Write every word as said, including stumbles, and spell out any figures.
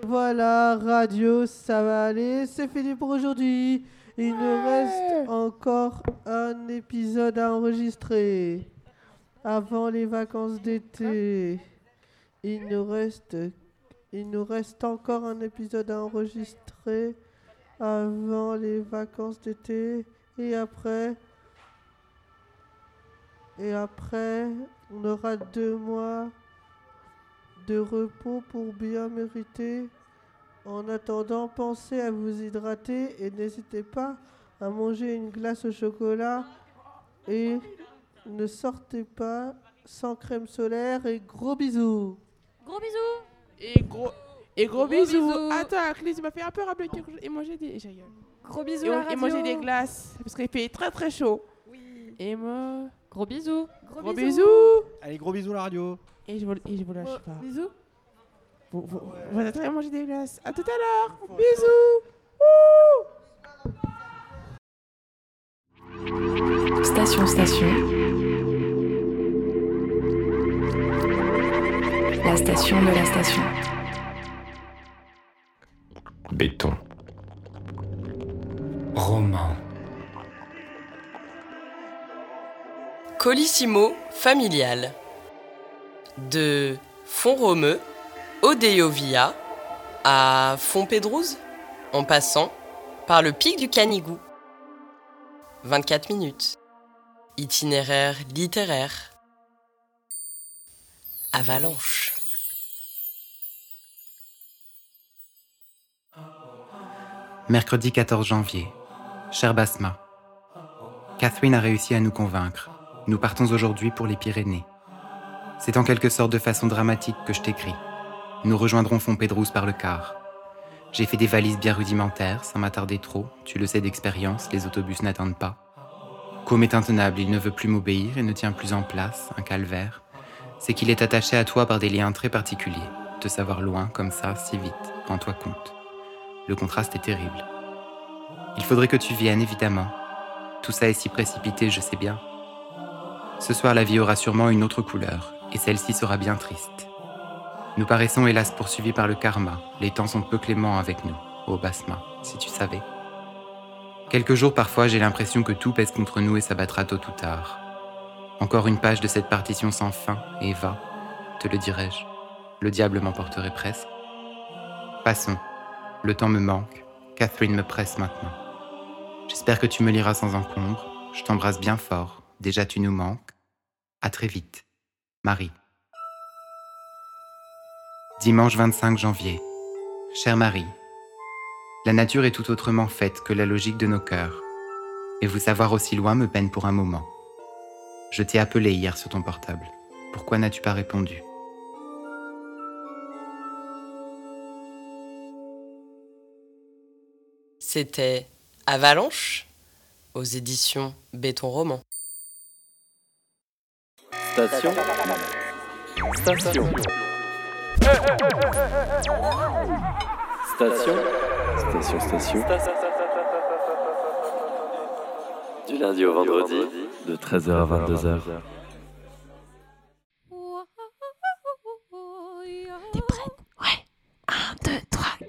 Voilà, radio, ça va aller, c'est fini pour aujourd'hui. Il nous reste encore un épisode à enregistrer avant les vacances d'été. Il nous reste, il nous reste encore un épisode à enregistrer avant les vacances d'été. Et après, et après, on aura deux mois de repos pour bien mériter. En attendant, pensez à vous hydrater et n'hésitez pas à manger une glace au chocolat et ne sortez pas sans crème solaire et gros bisous. Gros bisous. Et gros, et gros, Gros bisous. bisous. Attends, Clé, tu m'as fait un peu rappeler quelque chose. Et manger des... j'ai rigole. Gros bisous Et, la on- radio. et manger des glaces parce qu'il fait très très chaud. Oui. Et moi... Gros bisous. Gros bisous. Allez, gros bisous la radio. Et je vous, et je vous lâche pas. Bisous. Vous, vous, vous êtes en train de manger des glaces. À tout à l'heure. Bisous. Wouh. Station, station. La station de la station. Béton. Roman. Colissimo familial. De Font-Romeu, Odeovia, à Fontpédrouse, en passant par le pic du Canigou. vingt-quatre minutes. Itinéraire littéraire. Avalanche. Mercredi quatorze janvier. Chère Basma, Catherine a réussi à nous convaincre. Nous partons aujourd'hui pour les Pyrénées. C'est en quelque sorte de façon dramatique que je t'écris. Nous rejoindrons Fontpédrouse par le car. J'ai fait des valises bien rudimentaires, sans m'attarder trop. Tu le sais d'expérience, les autobus n'attendent pas. Com est intenable, il ne veut plus m'obéir et ne tient plus en place, un calvaire. C'est qu'il est attaché à toi par des liens très particuliers. Te savoir loin, comme ça, si vite, rends-toi compte. Le contraste est terrible. Il faudrait que tu viennes, évidemment. Tout ça est si précipité, je sais bien. Ce soir, la vie aura sûrement une autre couleur, et celle-ci sera bien triste. Nous paraissons hélas poursuivis par le karma. Les temps sont peu cléments avec nous, ô Basma, si tu savais. Quelques jours, parfois, j'ai l'impression que tout pèse contre nous et s'abattra tôt ou tard. Encore une page de cette partition sans fin, et va, te le dirais-je. Le diable m'emporterait presque. Passons. Le temps me manque. Catherine me presse maintenant. J'espère que tu me liras sans encombre. Je t'embrasse bien fort. Déjà, tu nous manques. À très vite. Marie. Dimanche vingt-cinq janvier. Chère Marie, la nature est tout autrement faite que la logique de nos cœurs. Et vous savoir aussi loin me peine pour un moment. Je t'ai appelé hier sur ton portable. Pourquoi n'as-tu pas répondu ? C'était Avalanche, aux éditions Béton Roman. Station. Station. Station. Station, station. Du lundi au vendredi, de treize heures à vingt-deux heures.